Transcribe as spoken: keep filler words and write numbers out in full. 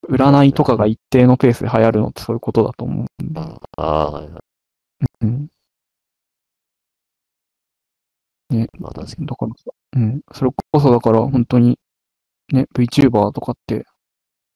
占いとかが一定のペースで流行るのってそういうことだと思うんで。 ああ、はいはい。 うん。ね。 まあ確かに。 だからさ、うん。それこそだから本当に、ね、VTuber とかって、